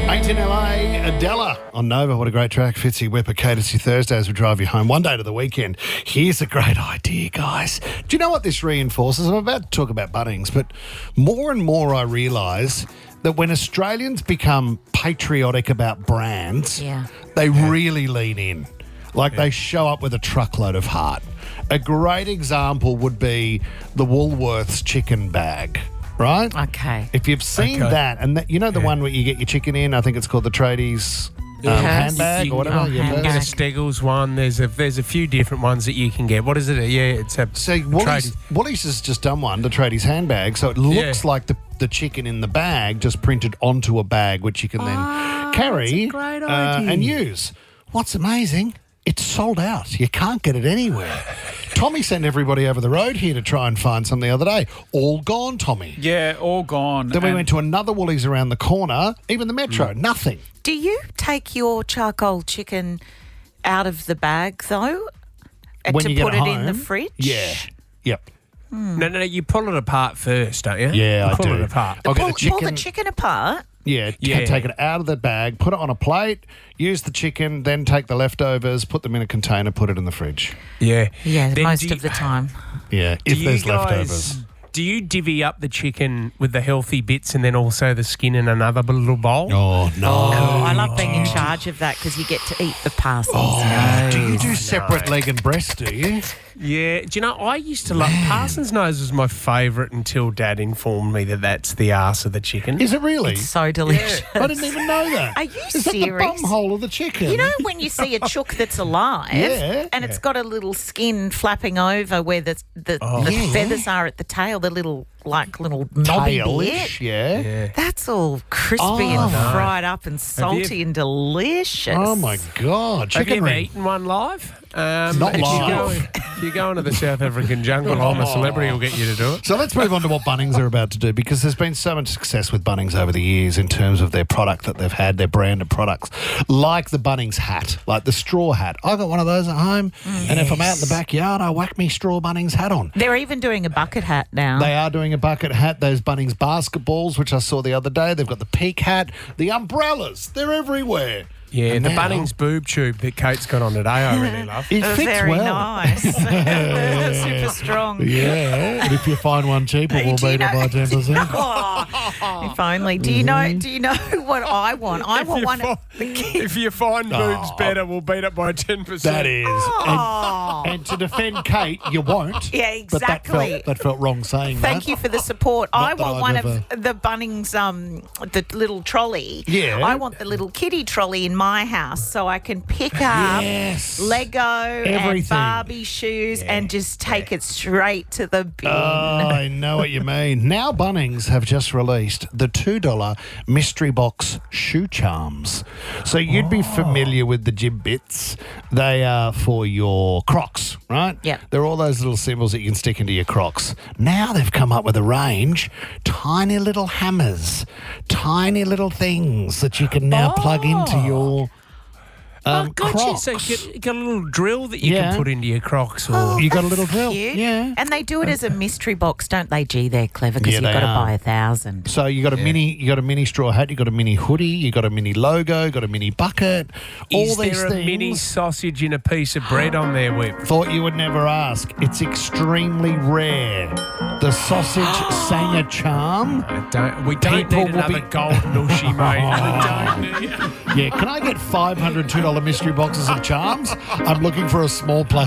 8 in LA, Adela on Nova. What a great track. Fitzy Whipper, Courtesy Thursday as we drive you home. One day to the weekend. Here's a great idea, guys. Do you know what this reinforces? I'm about to talk about Bunnings, but more and more I realise that when Australians become patriotic about brands, they really lean in. Like they show up with a truckload of heart. A great example would be the Woolworths chicken bag. Right? Okay. If you've seen that, and that, you know the one where you get your chicken in, I think it's called the Tradies handbag or whatever. You can get a Steggles one. There's a few different ones that you can get. What is it? Yeah, it's a So Woolies has just done one, the Tradies handbag, so it looks like the chicken in the bag just printed onto a bag, which you can then carry that's a great idea. And use. What's amazing, it's sold out. You can't get it anywhere. Tommy sent everybody over the road here to try and find some the other day. All gone, Tommy. Yeah, all gone. Then we went to another Woolies around the corner, even the Metro, nothing. Do you take your charcoal chicken out of the bag, though, When to you get put it it in the home? fridge? Yeah. Yep. No, you pull it apart first, don't you? Yeah, you I pull do. it apart. I'll get the Pull chicken. the chicken apart. Yeah, take it out of the bag, put it on a plate, use the chicken, then take the leftovers, put them in a container, put it in the fridge. Yeah. Yeah, Then most do of the time. Yeah, if there's leftovers. Do you divvy up the chicken with the healthy bits and then also the skin in another little bowl? Oh, no. Oh, I love being in charge of that because you get to eat the parsons. Oh, do you do separate leg and breast, do you? Yeah. Do you know, I used to love Parsons Nose was my favourite until Dad informed me that that's the arse of the chicken. Is it really? It's so delicious. I didn't even know that. Are you Is that the serious? bum hole of the chicken? You know when you see a chook that's alive and it's got a little skin flapping over where the feathers are at the tail, the little knobby tailish, bit? yeah. That's all crispy and fried up and salty and delicious. Oh, my God. Have you Chicken ever ring. eaten one live? Not live. If you go into the South African jungle, I'm a celebrity will get you to do it. So let's move on to what Bunnings are about to do, because there's been so much success with Bunnings over the years in terms of their product that they've had, their brand of products, like the Bunnings hat, like the straw hat. I got one of those at home, and if I'm out in the backyard, I whack me straw Bunnings hat on. They're even doing a bucket hat now. They are doing a bucket hat, those Bunnings basketballs, which I saw the other day. They've got the peak hat, the umbrellas. They're everywhere. Yeah, And the now- Bunnings boob tube that Kate's got on today, I really love. It fits Very well. nice. Super strong. Yeah, and if you find one cheaper, we'll Do you beat it by 10%. Oh, if only. Do you know what I want? I want one of the kids. If you find boobs better, we'll beat it by 10%. That is. Oh. And to defend Kate, you won't. Yeah, exactly. But that felt wrong saying that. Thank you for the support. I Not that want I've one ever- of the Bunnings, the little trolley. Yeah. I want the little kiddie trolley in my house so I can pick up Yes. Lego and Everything. Barbie shoes and just take it straight to the bin. Oh, I know what you mean. Now Bunnings have just released the $2 mystery box shoe charms. So you'd be familiar with the Jib Bits. They are for your Crocs, right? Yep. They're all those little symbols that you can stick into your Crocs. Now they've come up with a range, tiny little hammers, tiny little things that you can now plug into your Gotcha. Crocs. So you got a little drill that you Yeah. can put into your Crocs. Or You got a little drill. Cute. Yeah. And they do it as a mystery box, don't they? Gee, they're clever because Yeah, you've they got to are. buy 1,000. So you got a mini straw hat, you got a mini hoodie, you got a mini logo, you got a mini bucket, all is these there a things. mini sausage in a piece of bread on there, Whip? Thought you would never ask. It's extremely rare. The sausage Sanger charm. We don't People need will another be- gold nushy, mate. We don't need. Yeah, can I get 500 $2 mystery boxes of charms? I'm looking for a small plastic